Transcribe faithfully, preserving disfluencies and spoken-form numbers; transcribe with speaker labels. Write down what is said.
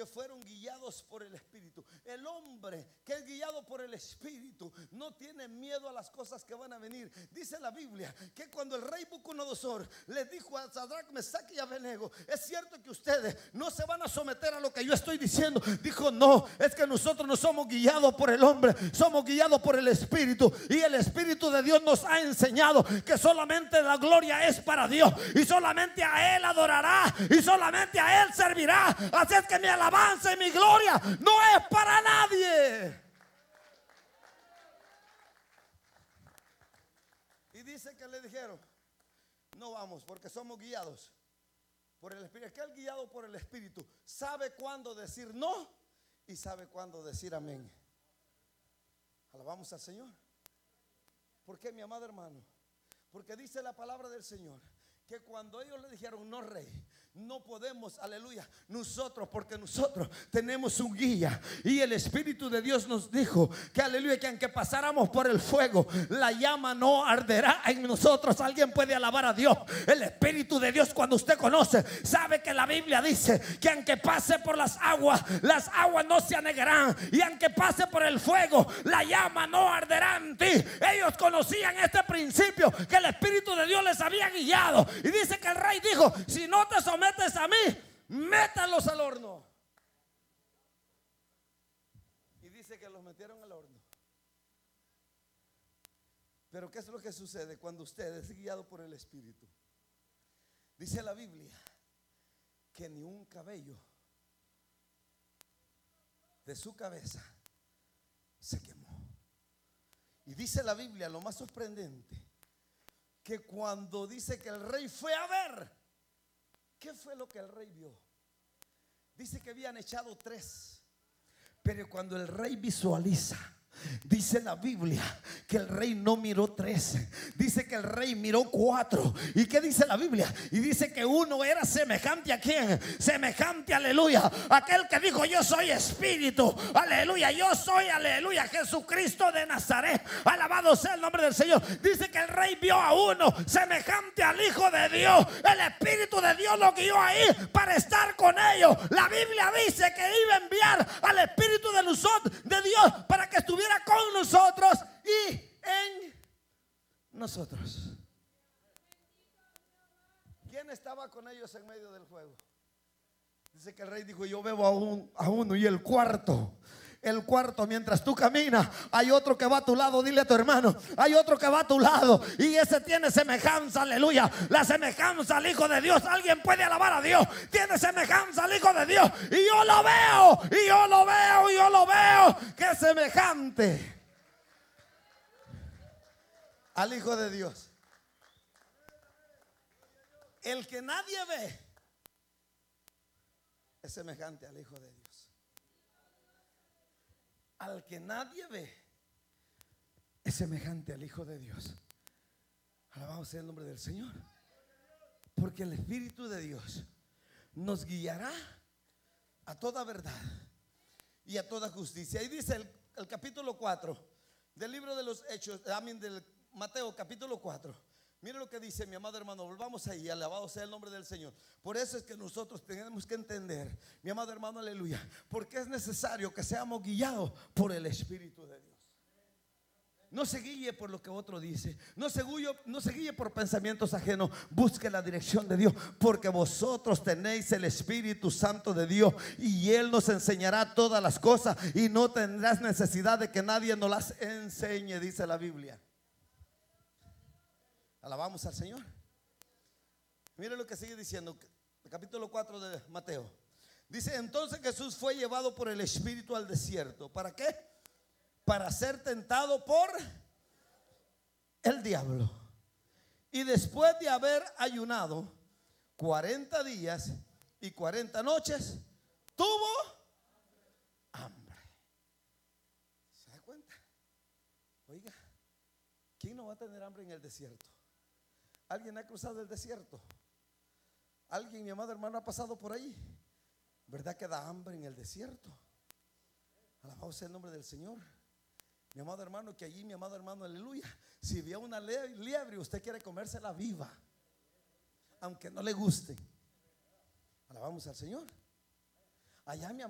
Speaker 1: que fueron guiados por el Espíritu. El hombre que es guiado por el Espíritu no tiene miedo a las cosas que van a venir. Dice la Biblia que cuando el rey Nabucodonosor le dijo a Sadrach, Mesach y Abednego: es cierto que ustedes no se van a someter a lo que yo estoy diciendo. Dijo: no, es que nosotros no somos guiados por el hombre, somos guiados por el Espíritu. Y el Espíritu de Dios nos ha enseñado que solamente la gloria es para Dios, y solamente a Él adorará, y solamente a Él servirá. Así es que mi alabanza y mi gloria no es para nadie. Y dice que le dijeron: no vamos, porque somos guiados por el Espíritu. Aquel guiado por el Espíritu sabe cuándo decir no y sabe cuándo decir amén. Alabamos al Señor. ¿Por qué, mi amado hermano? Porque dice la palabra del Señor que cuando ellos le dijeron: no, rey, no podemos, aleluya, nosotros, porque nosotros tenemos un guía, y el Espíritu de Dios nos dijo que, aleluya, que aunque pasáramos por el fuego, la llama no arderá en nosotros. Alguien puede alabar a Dios. El Espíritu de Dios, cuando usted conoce, sabe que la Biblia dice que aunque pase por las aguas, las aguas no se anegarán, y aunque pase por el fuego, la llama no arderá en ti. Ellos conocían este principio que el Espíritu de Dios les había guiado. Y dice que el rey dijo: si no te sometes a mí, métanlos al horno. Y dice que los metieron al horno. Pero ¿qué es lo que sucede cuando usted es guiado por el Espíritu? Dice la Biblia que ni un cabello de su cabeza se quemó. Y dice la Biblia, lo más sorprendente, que cuando dice que el rey fue a ver, ¿qué fue lo que el rey vio? Dice que habían echado tres, pero cuando el rey visualiza, dice la Biblia que el rey no miró tres, dice que el rey miró cuatro. ¿Y qué dice la Biblia? Y dice que uno era semejante a quién, semejante, aleluya, aquel que dijo: yo soy espíritu, aleluya, yo soy, aleluya, Jesucristo de Nazaret, alabado sea el nombre del Señor. Dice que el rey vio a uno semejante al Hijo de Dios. El Espíritu de Dios lo guió ahí para estar con ellos. La Biblia dice que iba a enviar al Espíritu de nosotros, de Dios, para que estuviera con nosotros y en nosotros. ¿Quién estaba con ellos en medio del fuego? Dice que el rey dijo: yo veo a, un, a uno, y el cuarto, el cuarto, mientras tú caminas, hay otro que va a tu lado. Dile a tu hermano: hay otro que va a tu lado, y ese tiene semejanza, aleluya, la semejanza al Hijo de Dios. Alguien puede alabar a Dios. Tiene semejanza al Hijo de Dios, y yo lo veo, y yo lo veo, y yo lo veo, que es semejante al Hijo de Dios. El que nadie ve es semejante al Hijo de Dios. Al que nadie ve es semejante al Hijo de Dios. Alabado sea el nombre del Señor. Porque el Espíritu de Dios nos guiará a toda verdad y a toda justicia. Y dice el, el capítulo cuatro del libro de los Hechos, amén, del Mateo capítulo cuatro. Mire lo que dice, mi amado hermano. Volvamos ahí, alabado sea el nombre del Señor. Por eso es que nosotros tenemos que entender, mi amado hermano, aleluya, porque es necesario que seamos guiados por el Espíritu de Dios. No se guíe por lo que otro dice, no se guíe, no se guíe por pensamientos ajenos. Busque la dirección de Dios, porque vosotros tenéis el Espíritu Santo de Dios, y Él nos enseñará todas las cosas, y no tendrás necesidad de que nadie nos las enseñe, dice la Biblia. Alabamos al Señor. Mire lo que sigue diciendo, capítulo cuatro de Mateo. Dice: entonces Jesús fue llevado por el Espíritu al desierto. ¿Para qué? Para ser tentado por el diablo. Y después de haber ayunado cuarenta días y cuarenta noches, tuvo hambre. ¿Se da cuenta? Oiga, ¿quién no va a tener hambre en el desierto? ¿Alguien ha cruzado el desierto? ¿Alguien, mi amado hermano, ha pasado por ahí? ¿Verdad que da hambre en el desierto? Alabado sea el nombre del Señor. Mi amado hermano, que allí, mi amado hermano, aleluya, si ve una liebre, usted quiere comérsela viva, aunque no le guste. Alabamos al Señor. Allá, mi amado.